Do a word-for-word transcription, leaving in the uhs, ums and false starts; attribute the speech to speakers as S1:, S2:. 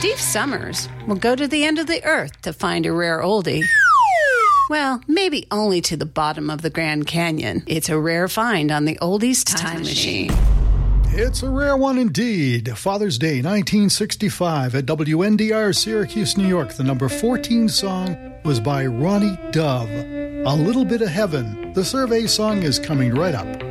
S1: Steve Summers will go to the end of the earth to find a rare oldie. Well, maybe only to the bottom of the Grand Canyon. It's a rare find on the Oldies Time, Time Machine.
S2: It's a rare one indeed. Father's Day, nineteen sixty-five, at W N D R, Syracuse, New York. The number fourteen song was by Ronnie Dove. A Little Bit of Heaven. The survey song is coming right up.